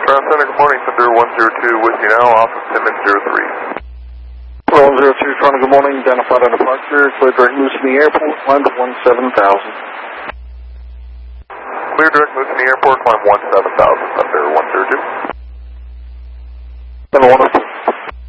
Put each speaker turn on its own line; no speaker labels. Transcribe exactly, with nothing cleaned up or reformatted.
Toronto Center, good morning, Thunder one zero two with you now, off of Simmons zero three.
one zero two, Toronto, good morning, identified on departure, clear direct moves from the airport, climb to one seven thousand.
Clear direct moves from the airport, climb one seven thousand, Thunder one zero two.
Have a wonderful